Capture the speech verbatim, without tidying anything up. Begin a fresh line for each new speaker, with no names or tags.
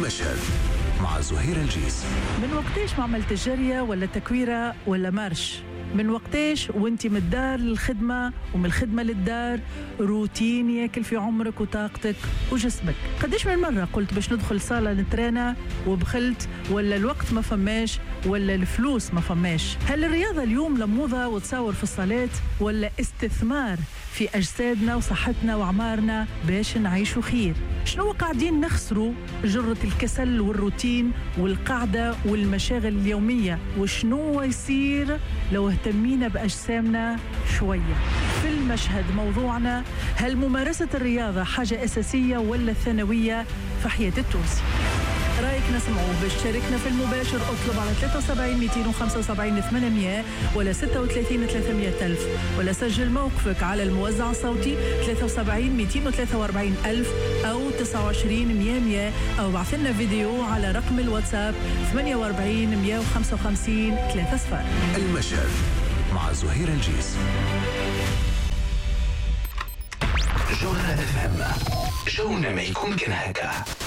المشهد مع زهير الجيس.
من وقتيش ما عملت الجرية ولا تكويرة ولا مارش؟ من وقتيش وانتي من الدار للخدمة ومن الخدمة للدار روتين ياكل في عمرك وطاقتك وجسمك؟ قديش من مرة قلت باش ندخل صالة نترانا وبخلت، ولا الوقت ما فماش، ولا الفلوس ما فماش؟ هل الرياضة اليوم لموضة وتصور في الصالات، ولا استثمار في أجسادنا وصحتنا وعمارنا باش نعيشوا خير؟ شنو قاعدين نخسروا جرة الكسل والروتين والقعدة والمشاغل اليومية؟ وشنو يصير لو اهتمينا بأجسامنا شوية؟ في المشهد موضوعنا: هل ممارسة الرياضة حاجة أساسية ولا ثانوية في حياة التونسي؟ رأيك نسمعوه. باش تشاركنا في المباشر اطلب على ثلاثة وسبعين مئتين وخمسة وسبعين ثمانمئة ولا ستة وثلاثين ثلاثمئة ألف، ولا سجل موقفك على الموزع الصوتي ثلاثة وسبعين مئتين وثلاثة وأربعين ألف أو تسعة وعشرين مئة مئة، أو بعث لنا فيديو على رقم الواتساب ثمانية وأربعين مئة وخمسة وخمسين ثلاثة صفر.
المشهد مع زهير الجيس. جوهرة اف ام، جونا ما يكون كان هكا.